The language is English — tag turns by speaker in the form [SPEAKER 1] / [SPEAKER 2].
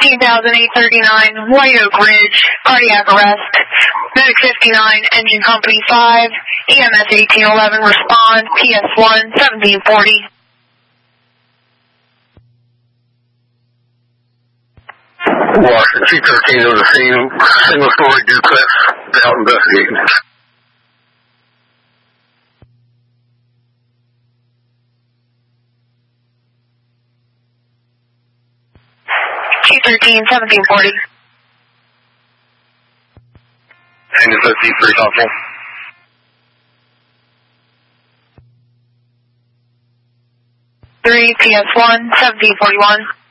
[SPEAKER 1] 15,839, White Oak Ridge, cardiac arrest. Medic 59, engine company 5, EMS 1811, respond, PS1, 1740.
[SPEAKER 2] Washington, C-13 on the scene, single-story duplex, out investigating.
[SPEAKER 1] C-13, 1740.
[SPEAKER 2] And it's a C-3 helpful.
[SPEAKER 1] 3, PS1, 1741.